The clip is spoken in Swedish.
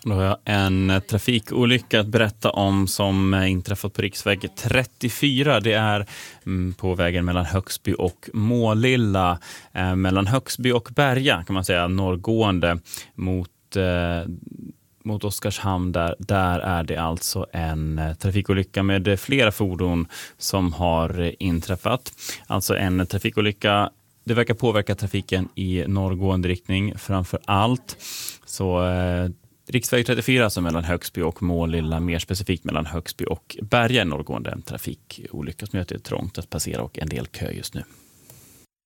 Då har jag en trafikolycka att berätta om som inträffat på riksväg 34. Det är på vägen mellan Högsby och Målilla. Mellan Högsby och Berga kan man säga, norrgående mot Oskarshamn. Där är det alltså en trafikolycka med flera fordon som har inträffat. Alltså en trafikolycka. Det verkar påverka trafiken i norrgående riktning framför allt. Så riksväg 34 alltså mellan Högsby och Målilla, mer specifikt mellan Högsby och Berga, norrgående trafikolycka som gör det trångt att passera och en del kö just nu.